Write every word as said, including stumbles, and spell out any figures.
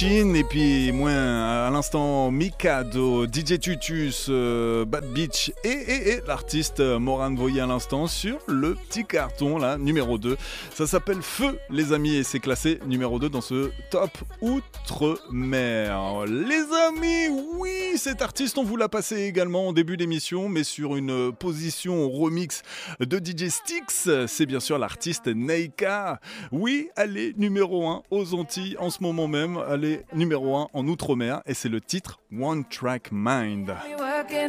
Et puis moins à l'instant Mikado, D J Tutus, euh, Bad Beach et, et, et l'artiste Morane Voyer à l'instant sur le petit carton là, numéro deux. Ça s'appelle Feu les amis et c'est classé numéro deux dans ce top Outre-mer. Les amis, oui, cet artiste on vous l'a passé également en début d'émission mais sur une position remix de D J Styx. C'est bien sûr l'artiste Neika. Oui, elle est numéro un aux Antilles en ce moment même. Elle est numéro un en Outre-mer et c'est le titre One Track Mind.